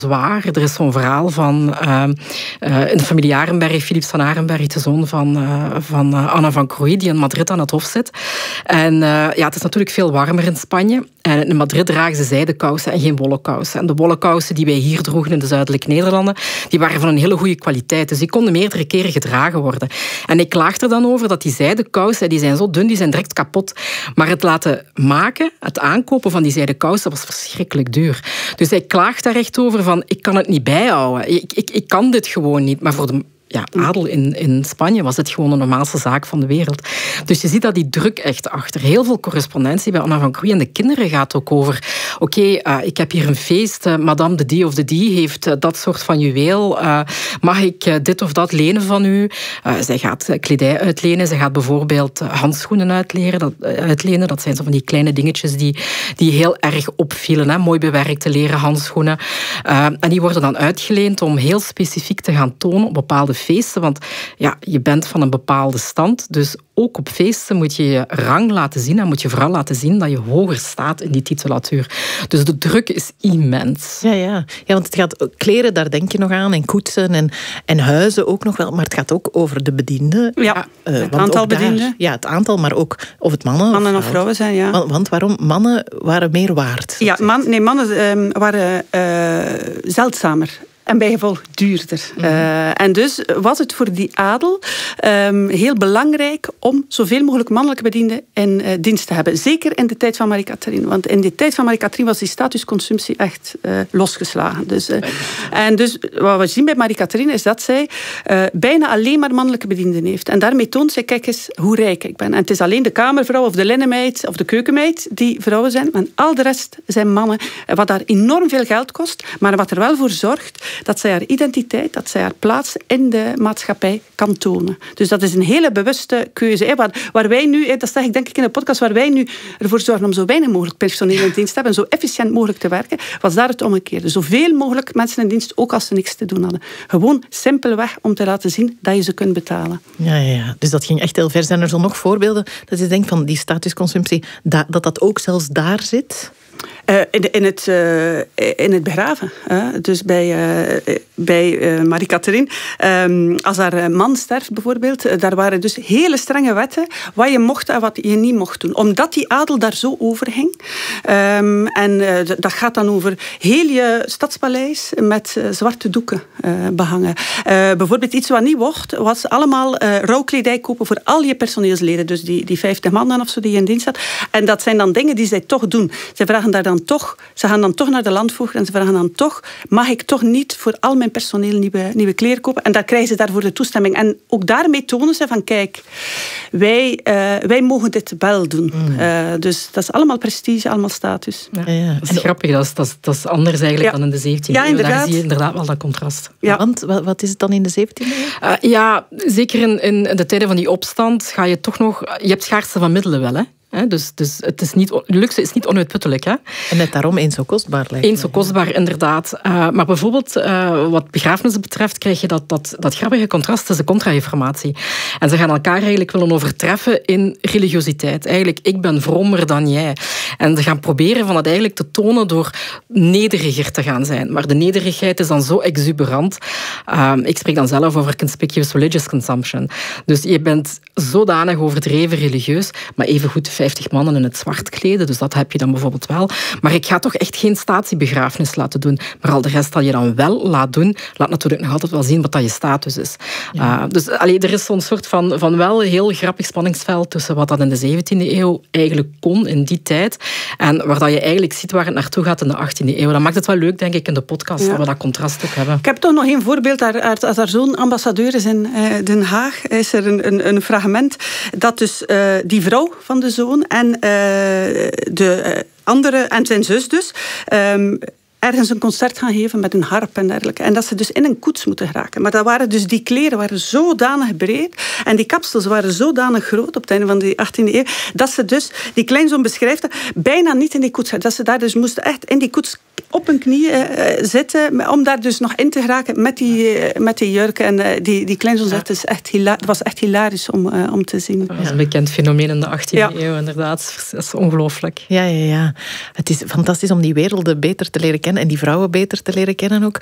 zwaar. Er is zo'n verhaal van in de familie Arenberg, Philips van Arenberg, de zoon van Anna van Croy, die in Madrid aan het hof zit. En het is natuurlijk veel warmer in Spanje. En in Madrid dragen ze zijden kousen en geen wollen kousen. En de wollen kousen die wij hier droegen in de zuidelijke Nederlanden, die waren van een hele goede kwaliteit. Dus die konden meerdere keren gedragen worden. En ik klaag er dan over dat die zijden kousen, die zijn zo dun, die zijn direct kapot. Maar het laten maken, het aankopen van die zijden kousen, was verschrikkelijk duur. Dus hij klaagt daar echt over van, ik kan het niet bijhouden. Ik kan dit gewoon niet. Maar voor de adel in Spanje was het gewoon de normaalste zaak van de wereld. Dus je ziet dat die druk echt achter. Heel veel correspondentie bij Anna van Croy en de kinderen gaat ook over ik heb hier een feest, madame de die of de die heeft dat soort van juweel. Mag ik dit of dat lenen van u? Zij gaat kledij uitlenen. Zij gaat bijvoorbeeld handschoenen uitlenen. Dat zijn zo van die kleine dingetjes die heel erg opvielen. Hè? Mooi bewerkte leren handschoenen. En die worden dan uitgeleend om heel specifiek te gaan tonen op bepaalde feesten, want je bent van een bepaalde stand, dus ook op feesten moet je je rang laten zien en moet je vooral laten zien dat je hoger staat in die titulatuur. Dus de druk is immens. Ja, want het gaat kleren, daar denk je nog aan, en koetsen en huizen ook nog wel, maar het gaat ook over de bedienden. Ja, het aantal bedienden. Ja, het aantal, maar ook of het mannen of vrouwen zijn, ja. Want waarom? Mannen waren meer waard. Ja, mannen waren zeldzamer. En bijgevolg duurder. En dus was het voor die adel heel belangrijk om zoveel mogelijk mannelijke bedienden in dienst te hebben. Zeker in de tijd van Marie-Catherine. Want in de tijd van Marie-Catherine was die statusconsumptie echt losgeslagen. En dus wat we zien bij Marie-Catherine is dat zij bijna alleen maar mannelijke bedienden heeft. En daarmee toont zij, kijk eens hoe rijk ik ben. En het is alleen de kamervrouw of de linnenmeid of de keukenmeid die vrouwen zijn. En al de rest zijn mannen. Wat daar enorm veel geld kost, maar wat er wel voor zorgt dat zij haar identiteit, dat zij haar plaats in de maatschappij kan tonen. Dus dat is een hele bewuste keuze. Waar wij nu, dat zeg ik denk ik in de podcast, waar wij nu ervoor zorgen om zo weinig mogelijk personeel in dienst te hebben en zo efficiënt mogelijk te werken, was daar het omgekeerde. Zoveel mogelijk mensen in dienst, ook als ze niks te doen hadden. Gewoon simpelweg om te laten zien dat je ze kunt betalen. Ja. Dus dat ging echt heel ver. Zijn er zo nog voorbeelden dat je denkt van die statusconsumptie, dat ook zelfs daar zit? In het begraven. Dus bij Marie-Catherine. Als haar man sterft bijvoorbeeld, daar waren dus hele strenge wetten wat je mocht en wat je niet mocht doen. Omdat die adel daar zo over hing. Dat gaat dan over heel je stadspaleis met zwarte doeken behangen. Bijvoorbeeld iets wat niet mocht, was allemaal rouwkledij kopen voor al je personeelsleden. Dus die 50 man dan of zo die in dienst had. En dat zijn dan dingen die zij toch doen. Ze gaan dan toch naar de landvoogd en ze vragen dan toch, mag ik toch niet voor al mijn personeel nieuwe kleren kopen? En dan krijgen ze daarvoor de toestemming. En ook daarmee tonen ze van, kijk, wij mogen dit wel doen. Dus dat is allemaal prestige, allemaal status. Ja. Dat is grappig, dat is anders eigenlijk dan in de 17e eeuw. Inderdaad. Daar zie je inderdaad wel dat contrast. Ja. Want wat is het dan in de 17e eeuw? Zeker in de tijden van die opstand ga je toch nog... Je hebt schaarste van middelen wel, hè? Dus het is niet, luxe is niet onuitputtelijk. Hè? En net daarom eens zo kostbaar lijkt. Eens zo kostbaar, inderdaad. Maar bijvoorbeeld, wat begrafenissen betreft, krijg je dat grappige contrast tussen contra-reformatie. En ze gaan elkaar eigenlijk willen overtreffen in religiositeit. Eigenlijk, ik ben vrommer dan jij. En ze gaan proberen van het eigenlijk te tonen door nederiger te gaan zijn. Maar de nederigheid is dan zo exuberant. Ik spreek dan zelf over conspicuous religious consumption. Dus je bent zodanig overdreven religieus, maar evengoed 50 mannen in het zwart kleden, dus dat heb je dan bijvoorbeeld wel. Maar ik ga toch echt geen statiebegrafenis laten doen. Maar al de rest dat je dan wel laat doen, laat natuurlijk nog altijd wel zien wat dat je status is. Ja. Dus er is zo'n soort van wel heel grappig spanningsveld tussen wat dat in de 17e eeuw eigenlijk kon in die tijd en waar dat je eigenlijk ziet waar het naartoe gaat in de 18e eeuw. Dat maakt het wel leuk, denk ik, in de podcast, dat we dat contrast ook hebben. Ik heb toch nog één voorbeeld. Als haar zoon ambassadeur is in Den Haag, is er een fragment dat dus die vrouw van de zoon en de andere, en zijn zus dus, ergens een concert gaan geven met een harp en dergelijke. En dat ze dus in een koets moeten geraken. Maar dat waren dus die kleren waren zodanig breed en die kapsels waren zodanig groot op het einde van de 18e eeuw, dat ze dus, die kleinzoon beschrijft dat, bijna niet in die koets. Dat ze daar dus moesten echt in die koets op hun knieën zitten, om daar dus nog in te geraken met die jurken. En die kleinzoon zegt, het was echt hilarisch om te zien. Dat is een bekend fenomeen in de 18e eeuw, inderdaad. Dat is ongelooflijk. Ja. Het is fantastisch om die werelden beter te leren kennen. kennen en die vrouwen beter te leren kennen ook.